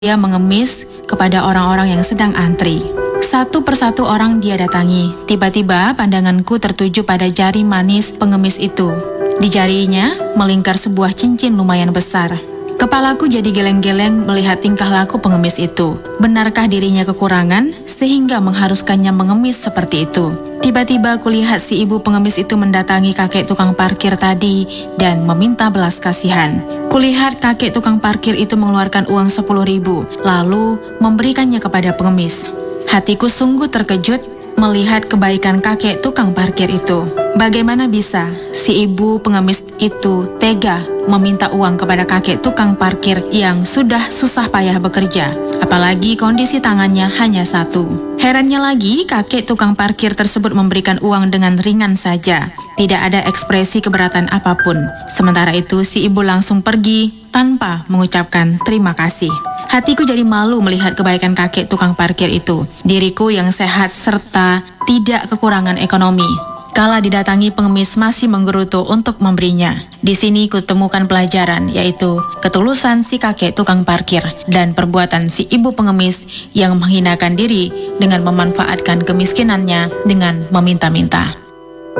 Dia mengemis kepada orang-orang yang sedang antri. Satu persatu orang dia datangi. Tiba-tiba pandanganku tertuju pada jari manis pengemis itu. Di jarinya melingkar sebuah cincin lumayan besar. Kepalaku jadi geleng-geleng melihat tingkah laku pengemis itu. Benarkah dirinya kekurangan sehingga mengharuskannya mengemis seperti itu? Tiba-tiba kulihat si ibu pengemis itu mendatangi kakek tukang parkir tadi dan meminta belas kasihan. Kulihat kakek tukang parkir itu mengeluarkan uang 10.000 lalu memberikannya kepada pengemis. Hatiku sungguh terkejut melihat kebaikan kakek tukang parkir itu. Bagaimana bisa si ibu pengemis itu tega meminta uang kepada kakek tukang parkir yang sudah susah payah bekerja, apalagi kondisi tangannya hanya satu. Herannya lagi, kakek tukang parkir tersebut memberikan uang dengan ringan saja, tidak ada ekspresi keberatan apapun. Sementara itu si ibu langsung pergi tanpa mengucapkan terima kasih. Hatiku jadi malu melihat kebaikan kakek tukang parkir itu. Diriku yang sehat serta tidak kekurangan ekonomi, kala didatangi pengemis masih menggerutu untuk memberinya. Di sini kutemukan pelajaran, yaitu ketulusan si kakek tukang parkir dan perbuatan si ibu pengemis yang menghinakan diri dengan memanfaatkan kemiskinannya dengan meminta-minta.